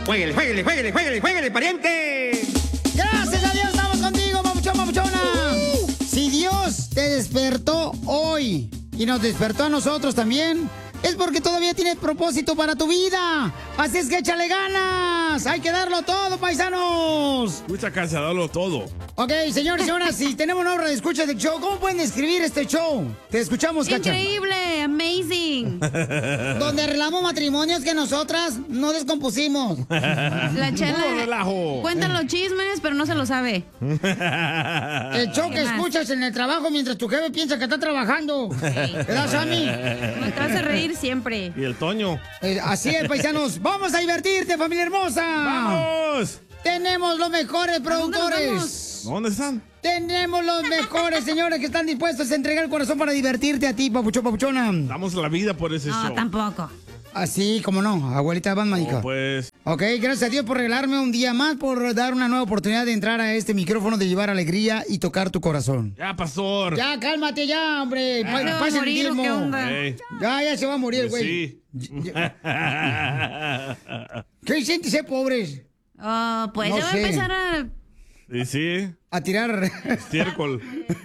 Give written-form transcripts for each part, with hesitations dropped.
¡Jueguele, jueguele, jueguele, jueguele, jueguele, pariente! Gracias a Dios, estamos contigo, papuchón, papuchona. Si Dios te despertó hoy y nos despertó a nosotros también, es porque todavía tienes propósito para tu vida. Así es que échale ganas. Hay que darlo todo, paisanos. Mucha casa, darlo todo. Ok, señores y señoras, si tenemos una hora de escucha del show, ¿cómo pueden describir este show? Te escuchamos, Cacha. Increíble, amazing. Donde arreglamos matrimonios que nosotras no descompusimos. La Chela relajo. cuentan los chismes, pero no se lo sabe. El show que ¿Qué más? escuchas en el trabajo mientras tu jefe piensa que está trabajando. ¿Verdad, Sammy? Me hace reír siempre. Y el Toño. Así es, paisanos. ¡Vamos a divertirte, familia hermosa! ¡Vamos! Tenemos los mejores productores. ¿Dónde están? Tenemos los mejores, señores, que están dispuestos a entregar el corazón para divertirte a ti, papuchón, papuchona. Damos la vida por ese No, show. tampoco. Así como no, abuelita Batman, hija. No, pues. Ok, gracias a Dios por regalarme un día más, por dar una nueva oportunidad de entrar a este micrófono, de llevar alegría y tocar tu corazón. Ya, pastor. Ya, cálmate ya, hombre. ¿Ya se va a Pasa el morir o diezmo. qué onda? Ey. Ya se va a morir el Pues güey. sí. ¿Qué sientes ser pobres? Pues No ya va a sé. empezar a... Y sí. A tirar. Estiércol.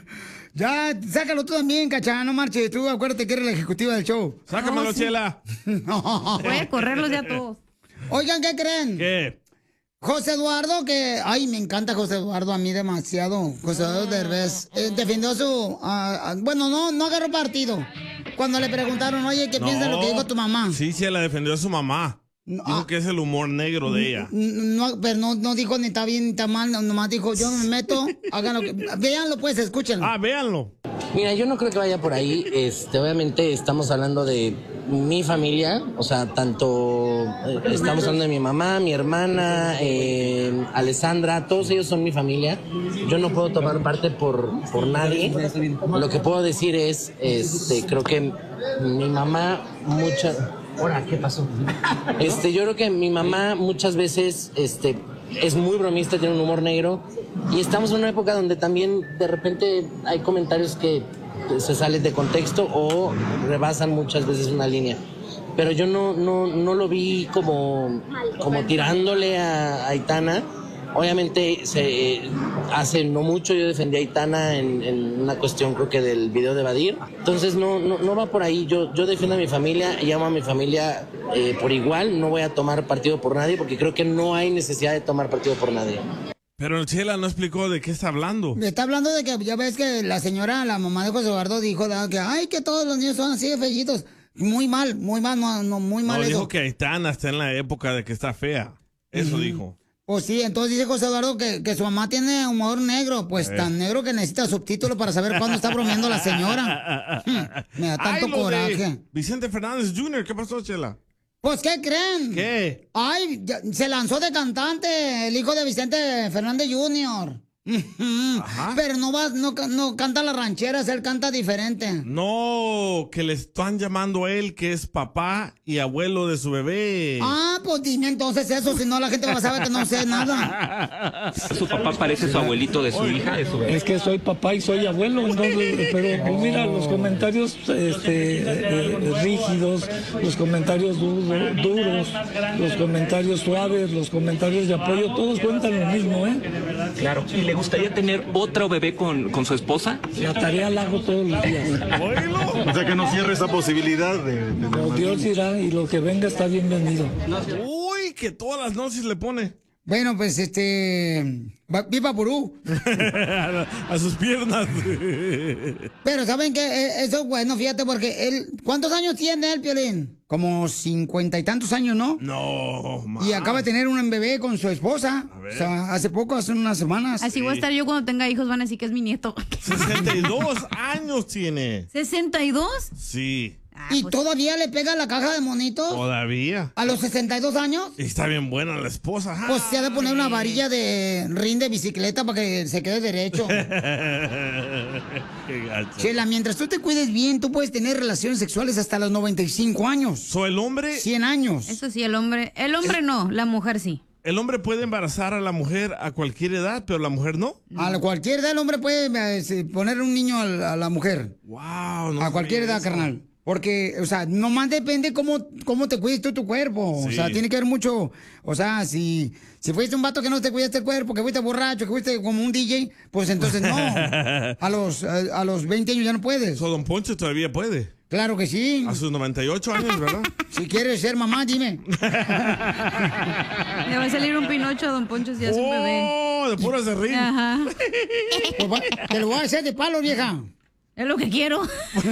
Ya, sácalo tú también, Cacha, no marches. Tú acuérdate que eres la ejecutiva del show. Sácamelo, No, sí. Chela. No. Voy a correrlos ya todos. Oigan, ¿qué creen? ¿Qué? José Eduardo, que... Ay, me encanta José Eduardo, a mí demasiado. José Eduardo Derbez. Defendió su... bueno, no agarró partido. Cuando le preguntaron, oye, ¿qué piensas de lo que dijo tu mamá? Sí, Chela defendió a su mamá. No, Dijo que es el humor negro de ella. Pero no dijo ni está bien ni está mal, nomás dijo, yo me meto, hagan lo que... Véanlo pues, escúchenlo. Ah, véanlo. Mira, yo no creo que vaya por ahí. Obviamente estamos hablando de mi familia, o sea, tanto estamos hablando de mi mamá, mi hermana, Alessandra, todos ellos son mi familia. Yo no puedo tomar parte por nadie. Lo que puedo decir es, creo que mi mamá Ahora, ¿qué pasó? Yo creo que mi mamá muchas veces es muy bromista, tiene un humor negro y estamos en una época donde también de repente hay comentarios que se salen de contexto o rebasan muchas veces una línea. Pero yo no lo vi como tirándole a Aitana. Obviamente hace no mucho yo defendí a Aitana en una cuestión, creo que del video de Badir. Entonces no va por ahí. Yo defiendo a mi familia y amo a mi familia por igual. No voy a tomar partido por nadie porque creo que no hay necesidad de tomar partido por nadie. Pero Chela no explicó de qué está hablando. Está hablando de que ya ves que la señora, la mamá de José Eduardo, dijo que ay, que todos los niños son así de fellitos. Muy mal, muy mal No, eso. dijo que Aitana está en la época de que está fea. Eso dijo. Pues sí, entonces dice José Eduardo que su mamá tiene humor negro, pues tan negro que necesita subtítulos para saber cuándo está bromeando la señora. Me da tanto Ay, lo de coraje. Vicente Fernández Jr., ¿qué pasó, Chela? Pues, ¿qué creen? ¿Qué? Ay, se lanzó de cantante, el hijo de Vicente Fernández Jr. Ajá. Pero no canta las rancheras, él canta diferente. No, que le están llamando a él que es papá y abuelo de su bebé. Pues dime entonces eso, si no la gente va a saber que no sé nada. ¿Su papá parece su abuelito de su hija? Es que soy papá y soy abuelo, entonces, pero pues mira, los comentarios rígidos, los comentarios duros, los comentarios suaves, los comentarios de apoyo, todos cuentan lo mismo, ¿eh? Claro. ¿Y le gustaría tener otro bebé con su esposa? La tarea la hago todos los días. O sea que no cierre esa posibilidad de Dios dirá y lo que venga está bienvenido. Uy, que todas las noches le pone. Bueno, pues viva Purú. a sus piernas. Pero ¿saben qué? Eso es bueno, fíjate, porque él... ¿Cuántos años tiene él, Piolín? Como 50 y tantos años, ¿no? No, man. Y acaba de tener un bebé con su esposa. O sea, hace unas semanas. Así voy a estar yo cuando tenga hijos, van a decir que es mi nieto. 62 años tiene. ¿62? Sí. ¿Y todavía le pega la caja de monitos? Todavía. ¿A los 62 años? Y está bien buena la esposa. Pues se ha de poner una varilla de rin de bicicleta para que se quede derecho. Qué gacho. Chela, mientras tú te cuides bien, tú puedes tener relaciones sexuales hasta los 95 años. ¿So el hombre? 100 años. Eso sí, el hombre no, la mujer sí. El hombre puede embarazar a la mujer a cualquier edad, pero la mujer no. A cualquier edad el hombre puede poner un niño a la mujer. Wow, no a cualquier sabía edad, eso. carnal. Porque, o sea, nomás depende cómo te cuides tú tu cuerpo. Sí. O sea, tiene que ver mucho. O sea, si fuiste un vato que no te cuidaste el cuerpo, que fuiste borracho, que fuiste como un DJ, pues entonces no. A los 20 años ya no puedes. Don Poncho todavía puede. Claro que sí. A sus 98 años, ¿verdad? Si quieres ser mamá, dime. Le va a salir un Pinocho a Don Poncho si hace un bebé. ¡Oh! De puro serrín. Ajá. Pues te lo voy a hacer de palo, vieja. Es lo que quiero. El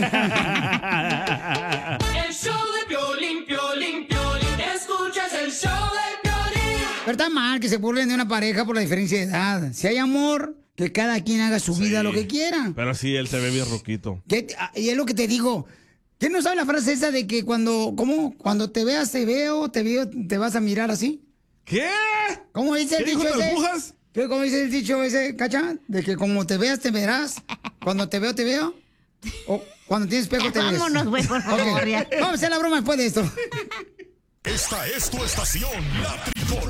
show de Piolín, Piolín, Piolín. Escuchas el show de Piolín. Pero está mal que se burlen de una pareja por la diferencia de edad. Si hay amor, que cada quien haga su vida lo que quiera. Pero sí, él se ve bien roquito. Y es lo que te digo. ¿Quién no sabe la frase esa de que cuando te veas, te veo, te vas a mirar así? ¿Qué? ¿Cómo dice el ¿Qué dicho dijo ese? las brujas? ¿Cómo dice el dicho ese, Cacha? De que como te veas, te verás. Cuando te veo, te veo. O cuando tienes espejo, te ves. Vámonos, güey, por favor. Okay. Vamos a hacer la broma después de esto. Esta es tu estación, La Tricolor.